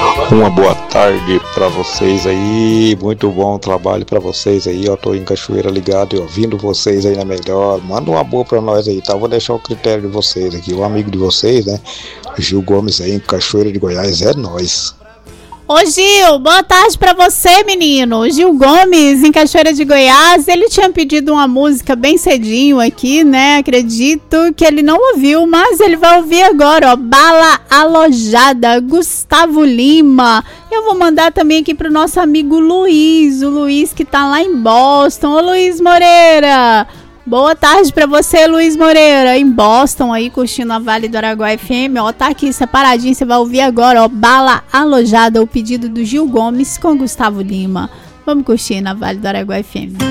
Uma boa tarde para vocês aí, muito bom trabalho para vocês aí, eu tô em Cachoeira ligado e ouvindo vocês aí na melhor. Manda uma boa para nós aí, tá? Vou deixar o critério de vocês aqui, o amigo de vocês, né? Gil Gomes aí em Cachoeira de Goiás, é nóis. Ô Gil, boa tarde pra você, menino. Gil Gomes, em Cachoeira de Goiás, ele tinha pedido uma música bem cedinho aqui, né? Acredito que ele não ouviu, mas ele vai ouvir agora, ó. Bala Alojada, Gustavo Lima. Eu vou mandar também aqui pro nosso amigo Luiz, o Luiz que tá lá em Boston. Ô Luiz Moreira, boa tarde pra você, Luiz Moreira, em Boston aí, curtindo a Vale do Araguaia FM, ó, tá aqui separadinho, você vai ouvir agora, ó, Bala Alojada, o pedido do Gil Gomes com Gustavo Lima. Vamos curtir na Vale do Araguaia FM.